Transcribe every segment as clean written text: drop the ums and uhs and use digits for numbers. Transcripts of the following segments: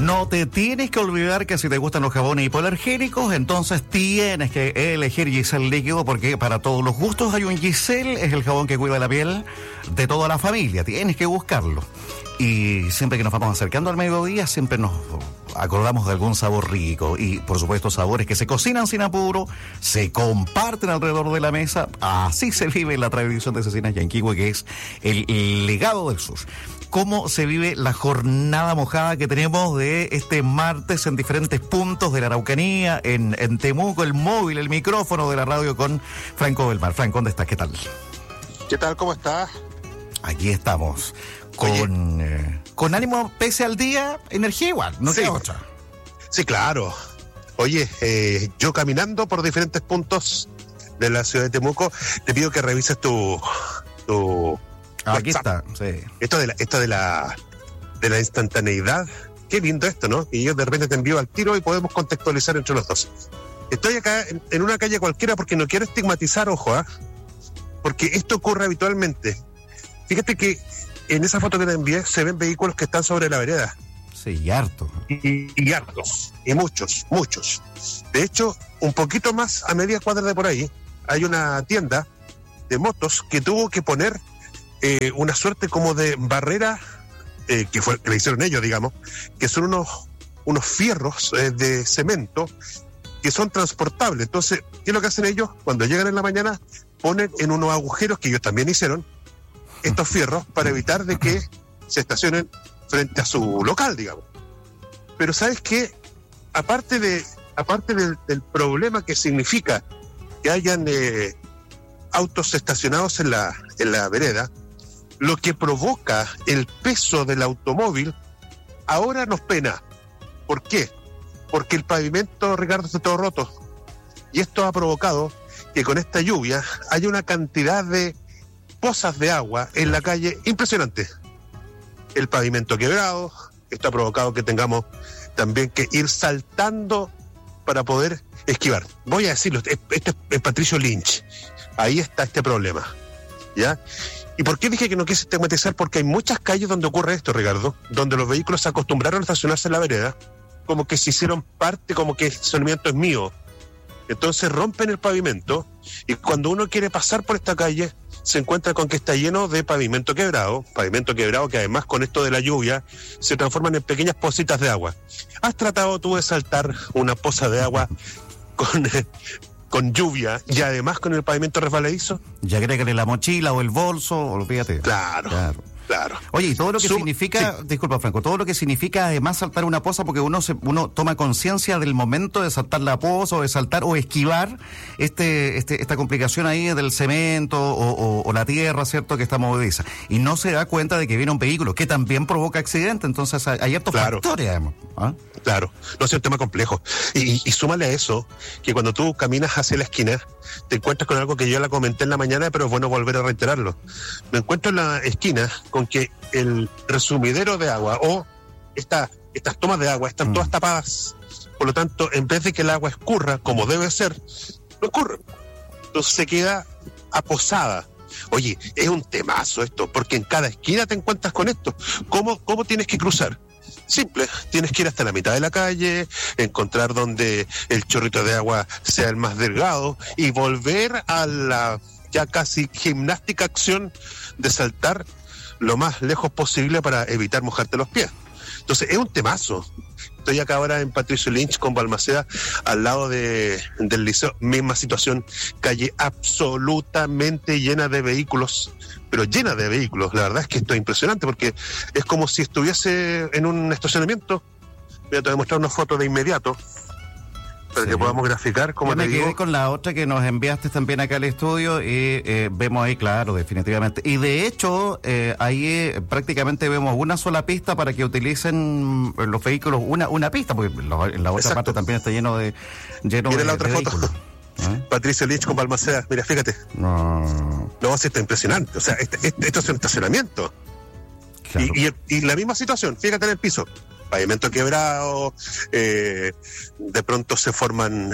No te tienes que olvidar que si te gustan los jabones hipoalergénicos, entonces tienes que elegir Giselle líquido, porque para todos los gustos hay un Giselle, es el jabón que cuida la piel de toda la familia, tienes que buscarlo. Y siempre que nos vamos acercando al mediodía, siempre nos acordamos de algún sabor rico. Y por supuesto sabores que se cocinan sin apuro, se comparten alrededor de la mesa. Así se vive la tradición de Cecinas Yanquihue, que es el legado del sur. Cómo se vive la jornada mojada que tenemos de este martes en diferentes puntos de la Araucanía, en Temuco, el móvil, el micrófono de la radio con Franco del Mar. Franco, ¿dónde estás? ¿Qué tal? ¿Qué tal? ¿Cómo estás? Aquí estamos. Con ánimo pese al día, energía igual, no sí. Queda otra. Sí, claro. Oye, yo caminando por diferentes puntos de la ciudad de Temuco, te pido que revises tu Aquí WhatsApp. está, sí. Esto de la instantaneidad, qué lindo esto, ¿no? Y yo de repente te envío al tiro y podemos contextualizar entre los dos. Estoy acá en una calle cualquiera porque no quiero estigmatizar, ojo, porque esto ocurre habitualmente. Fíjate que en esa foto que te envié se ven vehículos que están sobre la vereda. Sí, y harto. Y hartos, y muchos. De hecho, un poquito más a media cuadra de por ahí, hay una tienda de motos que tuvo que poner una suerte como de barrera, que le hicieron ellos, digamos, que son unos fierros de cemento que son transportables. Entonces, ¿qué es lo que hacen ellos? Cuando llegan en la mañana, ponen en unos agujeros que ellos también hicieron estos fierros para evitar de que se estacionen frente a su local, digamos. Pero ¿sabes qué? Aparte del problema que significa que hayan autos estacionados en la vereda, lo que provoca el peso del automóvil ahora nos pena. ¿Por qué? Porque el pavimento, Ricardo, está todo roto. Y esto ha provocado que con esta lluvia haya una cantidad de pozas de agua en la calle impresionante. El pavimento quebrado, esto ha provocado que tengamos también que ir saltando para poder esquivar. Voy a decirlo, este es Patricio Lynch. Ahí está este problema, ¿ya? ¿Y por qué dije que no quise estigmatizar? Porque hay muchas calles donde ocurre esto, Ricardo, donde los vehículos se acostumbraron a estacionarse en la vereda, como que se hicieron parte, como que el estacionamiento es mío. Entonces rompen el pavimento y cuando uno quiere pasar por esta calle se encuentra con que está lleno de pavimento quebrado que además con esto de la lluvia se transforman en pequeñas pocitas de agua. ¿Has tratado tú de saltar una poza de agua con lluvia y además con el pavimento resbaladizo? Ya agrégale la mochila o el bolso, olvídate. Claro. Oye, y todo lo que significa, sí. Disculpa, Franco, todo lo que significa además saltar una poza, porque uno toma conciencia del momento de saltar la poza o de saltar o esquivar esta complicación ahí del cemento o la tierra, ¿cierto?, que está movediza. Y no se da cuenta de que viene un vehículo que también provoca accidentes, entonces hay estos factores, además. Claro, no es un tema complejo. Y súmale a eso, que cuando tú caminas hacia la esquina, te encuentras con algo que yo ya la comenté en la mañana, pero es bueno volver a reiterarlo. Me encuentro en la esquina con que el resumidero de agua o estas tomas de agua están todas tapadas. Por lo tanto, en vez de que el agua escurra como debe ser, no escurre. Entonces se queda aposada. Oye, es un temazo esto, porque en cada esquina te encuentras con esto. ¿Cómo tienes que cruzar? Simple, tienes que ir hasta la mitad de la calle, encontrar donde el chorrito de agua sea el más delgado y volver a la ya casi gimnástica acción de saltar lo más lejos posible para evitar mojarte los pies. Entonces es un temazo. Estoy acá ahora en Patricio Lynch con Balmaceda, al lado del liceo, misma situación, calle absolutamente llena de vehículos, pero llena de vehículos. La verdad es que esto es impresionante porque es como si estuviese en un estacionamiento. Mira, te voy a mostrar una foto de inmediato para que podamos graficar, como te digo. Me quedé con la otra que nos enviaste también acá al estudio y vemos ahí, claro, definitivamente. Y de hecho, ahí prácticamente vemos una sola pista para que utilicen los vehículos, una pista, porque en la otra parte también está lleno de Mira la otra foto. Vehículos. Patricio Lynch con Balmaceda, mira, fíjate. No, sí, está impresionante. O sea, esto es un estacionamiento. Claro. Y la misma situación, fíjate en el piso. Pavimento quebrado, de pronto se forman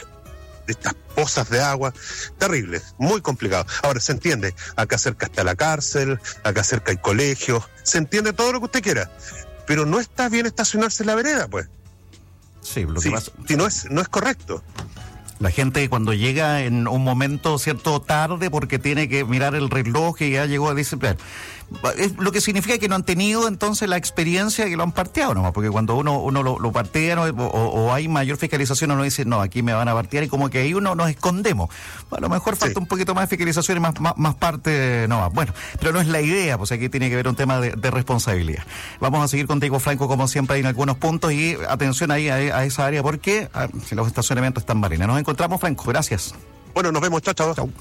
estas pozas de agua, terrible, muy complicado. Ahora se entiende, acá cerca está la cárcel, acá cerca hay colegios, se entiende todo lo que usted quiera, pero no está bien estacionarse en la vereda, pues. Sí, lo que pasa... Si no es correcto. La gente cuando llega en un momento, cierto, tarde, porque tiene que mirar el reloj y ya llegó, dice, es lo que significa que no han tenido entonces la experiencia que lo han parteado nomás, porque cuando uno lo partea, ¿no? o hay mayor fiscalización, uno dice, no, aquí me van a partear, y como que ahí uno nos escondemos. A lo mejor falta un poquito más de fiscalización y más parte nomás. Bueno, pero no es la idea, pues aquí tiene que haber un tema de responsabilidad. Vamos a seguir contigo, Franco, como siempre, en algunos puntos, y atención ahí a esa área, porque los estacionamientos están marines. Nos encontramos, Franco, gracias. Bueno, nos vemos, chao. Chau.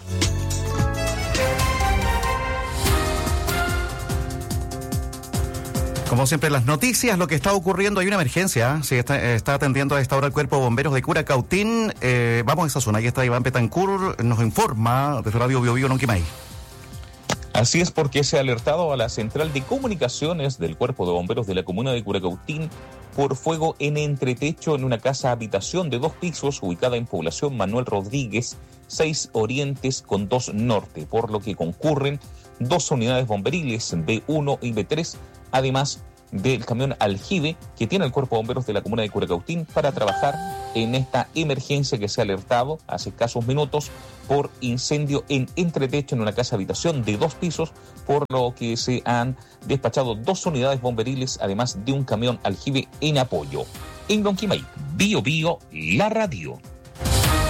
Como siempre, las noticias, lo que está ocurriendo, hay una emergencia, sí, está atendiendo a esta hora el Cuerpo de Bomberos de Curacautín. Vamos a esa zona, ahí está Iván Betancourt, nos informa desde Radio Bio Bio Lonquimay. Así es, porque se ha alertado a la central de comunicaciones del Cuerpo de Bomberos de la comuna de Curacautín por fuego en entretecho en una casa habitación de 2 pisos ubicada en población Manuel Rodríguez, 6 Orientes con 2 Norte, por lo que concurren 2 unidades bomberiles B1 y B3, además del camión Aljibe que tiene el Cuerpo de Bomberos de la comuna de Curacautín para trabajar en esta emergencia que se ha alertado hace escasos minutos por incendio en entretecho en una casa habitación de 2 pisos, por lo que se han despachado 2 unidades bomberiles, además de un camión Aljibe en apoyo. En Lonquimay, Bio Bio, la radio.